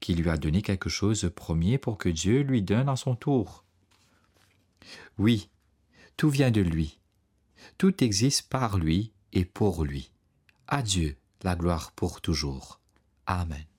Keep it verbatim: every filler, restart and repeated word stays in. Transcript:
qui lui a donné quelque chose premier pour que Dieu lui donne à son tour. Oui, tout vient de lui. Tout existe par lui et pour lui. À Dieu la gloire pour toujours. Amen.